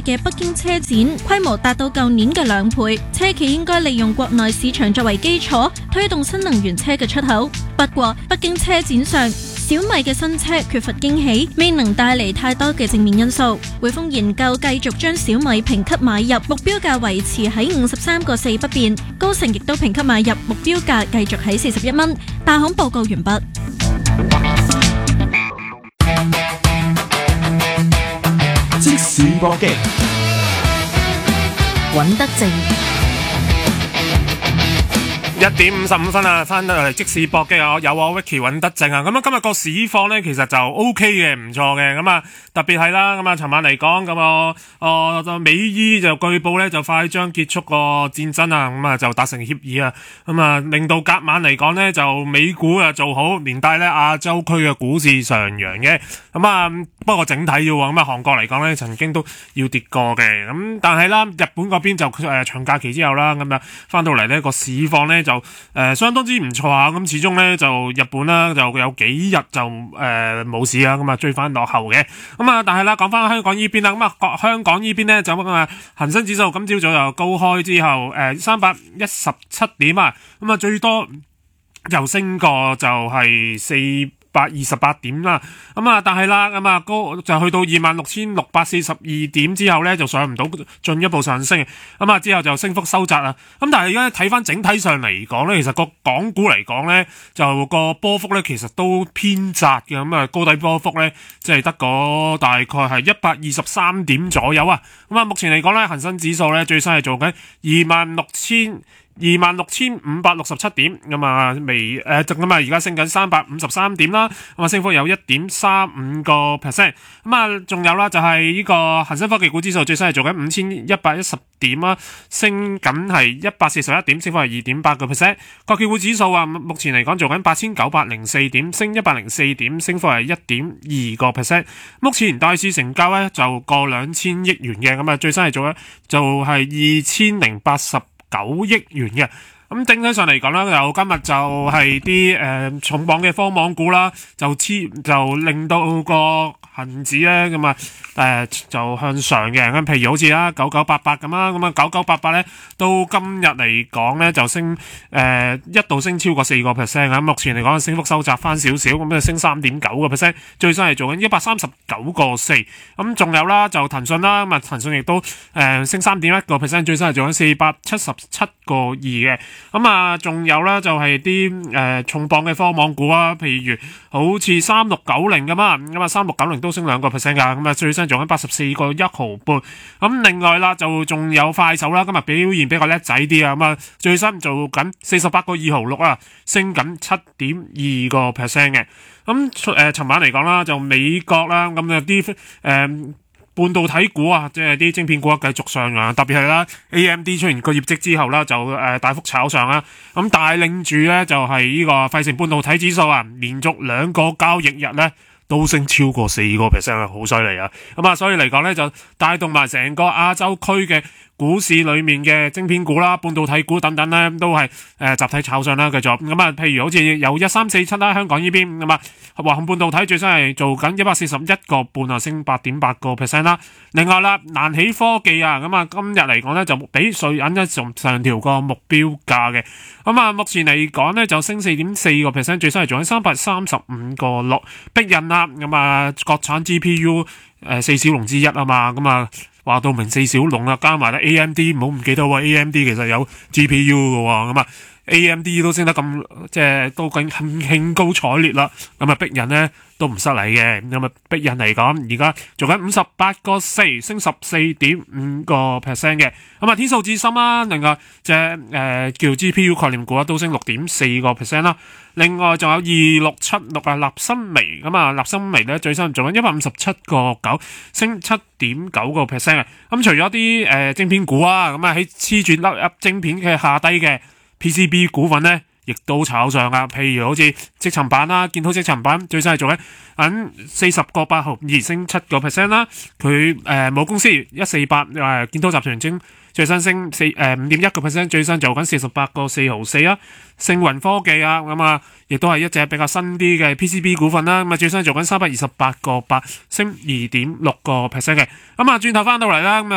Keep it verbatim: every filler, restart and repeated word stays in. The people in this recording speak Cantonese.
嘅北京車展，規模達到舊年嘅兩倍。車企應該利用國內市場作為基礎，推動新能源車嘅出口。不過，北京車展上，小米嘅新車缺乏驚喜，未能帶嚟太多嘅正面因素。匯豐研究繼續將小米評級買入目標價維持喺五十三個四不變，高盛亦都評級買入目標價繼續喺四十一蚊。大行報告完畢。 即時搏擊， 尹德正。 一點五十五分啊，翻到嚟即時搏擊啊，有我 Vicky 尹德正啊，咁啊今日個市況咧其實就 O K 嘅，唔錯嘅，咁啊特別係啦，咁啊尋晚嚟講咁啊，哦美伊就據報咧就快將結束個戰爭啊，咁啊就達成協議啊，咁啊令到隔晚嚟講咧就美股啊做好，連帶咧亞洲區嘅股市上揚嘅，咁啊不過整體要喎，咁啊韓國嚟講咧曾經都要跌過嘅，咁但係啦日本嗰邊就誒長假期之後啦，咁啊翻到嚟呢個市況咧就誒、呃、相當之唔錯啊，咁始終咧就日本啦就有幾日就誒冇、呃、市啊，咁啊追翻落後嘅，咁啊但係啦講翻香港呢邊啦，咁啊香港呢邊咧就咁啊恒生指數今朝早又高開之後誒三百一十七點啊，咁啊最多又升過就係四百二十八點啦，咁啊，但係啦，咁啊高就去到二萬六千六百四十二點之後咧，就上唔到進一步上升，咁啊之後就升幅收窄啦。咁但係而家睇翻整體上嚟講咧，其實個港股嚟講咧，就個波幅咧其實都偏窄嘅，咁啊高低波幅咧即係得個大概係一百二十三點左右啊。咁啊目前嚟講咧，恒生指數咧最新係做緊二萬六千。二萬六千五百六十七點，咁啊微誒咁啊而家升緊三百五十三點啦，咁啊升幅有一點三五個 percent， 咁啊仲有啦就係呢個恒生科技股指數最新係做緊五千一百一十點啦，升緊係一百四十一點，升幅係二點八個 percent。國企股指數啊目前嚟講做緊八千九百零四點，升一百零四點，升幅係一點二個 percent。目前大市成交咧就過兩千億元嘅，咁啊最新係做緊就係二千零八十九億元嘅，咁整體上嚟講啦，就今日就係啲誒重磅嘅科網股啦，就黐就令到個恒指咧咁啊誒就向上嘅，咁譬如好似啦九九八八咁啦，咁啊九九八八咧到今日嚟講咧就升誒、呃、一度升超過四個 percent 啊，目前嚟講升幅收窄翻少少，咁就升三點九個 percent， 最新係做緊一百三十九個四，咁仲有啦就騰訊啦，咁啊騰訊亦都誒、呃、升三點一個 percent， 最新係做緊四百七十七個二嘅，咁啊仲有啦就係啲誒重磅嘅科網股啊，譬如好似三六九零咁啊，咁啊三六九零都升兩個 percent 噶，咁啊最新做緊八十四個一毫半，咁另外啦就仲有快手啦，今日表現比較叻仔啲啊，咁啊最新做緊四十八個二毫六啊，升緊七點二個 percent 嘅，咁誒尋晚嚟講啦，就美國啦，咁有啲誒半導體股啊，即係啲晶片股啊繼續上揚，特別係啦 A M D 出完個業績之後啦，就誒大幅炒上啦，咁帶領住咧就係呢個費城半導體指數啊，連續兩個交易日咧都升超過四個 percent 啊，好犀利啊！咁啊，所以嚟講咧就帶動埋成個亞洲區嘅股市裏面嘅晶片股啦、半導體股等等咧，都係誒、呃、集體炒上啦，繼續咁啊。譬如好似有一三四七啦，香港呢邊咁啊，華虹半導體最新係做緊一百四十一個半啊，升八點八個 percent 啦。另外啦，瀾起科技啊，咁啊今日嚟講咧就比瑞銀咧仲上調個目標價嘅。咁啊，目前嚟講咧就升四點四個 percent， 最新係做緊三百三十五個六，逼印啦。咁啊，國產 G P U 誒、呃、四小龍之一啊嘛，咁啊。話到明四小龍啦，加埋咧 A M D， 唔好唔記得喎 A M D 其實有 G P U 嘅喎，咁啊 A M D 都升得咁即係都咁興高采烈啦，咁啊逼人咧都唔失禮嘅，咁啊逼人嚟講而家做緊五十八個四，升十四點五個 percent 嘅，咁啊天數智深啦，另外隻誒、呃、叫 G P U 概念股啊都升六點四個 percent 啦。另外仲有二六七六啊，立芯微咁啊，立芯微咧最新做緊一百五十七個九，升七點九個 percent 啊。咁除咗啲誒晶片股啊，咁啊喺黐住粒粒晶片嘅下低嘅 P C B 股份咧，亦都炒上啊。譬如好似積層板啦，建滔積層板最新係做緊緊四十個八毫二，升七個 percent 啦。佢誒母公司一四八誒建滔集團精。最新升四誒五點一個 percent， 最新做緊四十八個四毫四啊。盛雲科技啊，咁啊，亦都係一隻比較新啲嘅 P C B 股份啦。咁啊，最新做緊三百二十八個八，升二點六個 percent 嘅。咁啊，轉頭翻到嚟啦，咁啊。